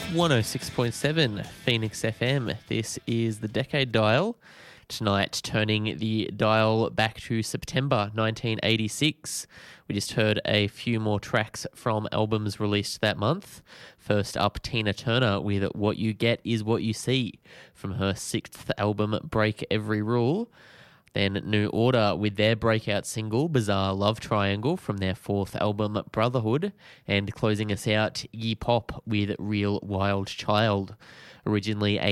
106.7 Phoenix FM. This is the Decade Dial. Tonight, turning the dial back to September 1986. We just heard a few more tracks from albums released that month. First up, Tina Turner with What You Get Is What You See from her sixth album, Break Every Rule. Then New Order with their breakout single, Bizarre Love Triangle, from their fourth album, Brotherhood. And closing us out, Iggy Pop with Real Wild Child. Originally a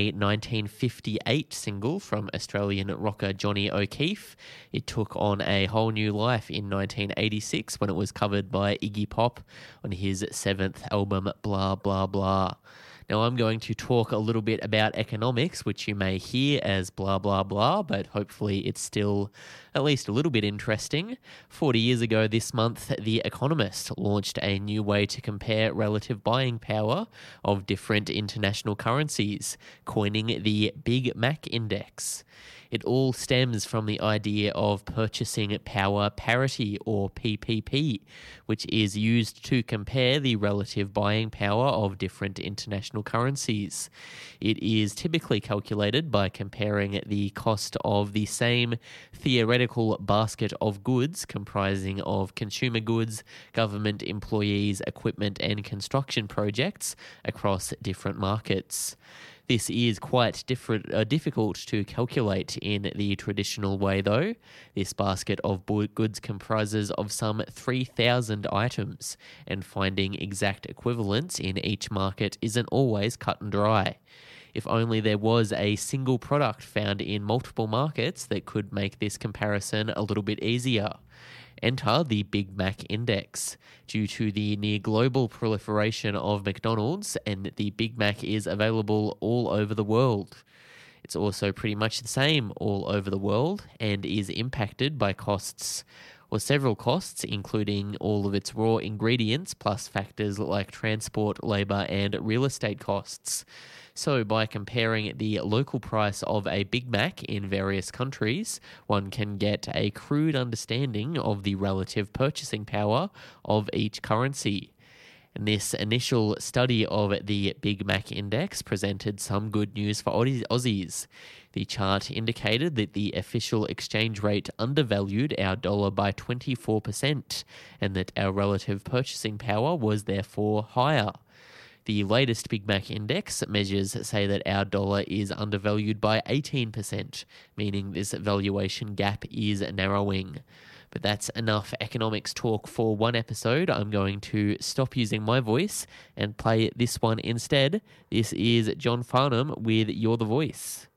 1958 single from Australian rocker Johnny O'Keefe, it took on a whole new life in 1986 when it was covered by Iggy Pop on his seventh album, Blah Blah Blah. Now, I'm going to talk a little bit about economics, which you may hear as blah, blah, blah, but hopefully it's still at least a little bit interesting. 40 years ago this month, The Economist launched a new way to compare relative buying power of different international currencies, coining the Big Mac Index. It all stems from the idea of purchasing power parity, or PPP, which is used to compare the relative buying power of different international currencies. It is typically calculated by comparing the cost of the same theoretical basket of goods comprising of consumer goods, government employees, equipment and construction projects across different markets. This is quite difficult to calculate in the traditional way, though. This basket of goods comprises of some 3,000 items, and finding exact equivalents in each market isn't always cut and dry. If only there was a single product found in multiple markets that could make this comparison a little bit easier. Enter the Big Mac Index. Due to the near global proliferation of McDonald's, and the Big Mac is available all over the world. It's also pretty much the same all over the world and is impacted by costs, or several costs, including all of its raw ingredients plus factors like transport, labour and real estate costs. So by comparing the local price of a Big Mac in various countries, one can get a crude understanding of the relative purchasing power of each currency. And this initial study of the Big Mac Index presented some good news for Aussies. The chart indicated that the official exchange rate undervalued our dollar by 24%, and that our relative purchasing power was therefore higher. The latest Big Mac Index measures say that our dollar is undervalued by 18%, meaning this valuation gap is narrowing. But that's enough economics talk for one episode. I'm going to stop using my voice and play this one instead. This is John Farnham with You're the Voice.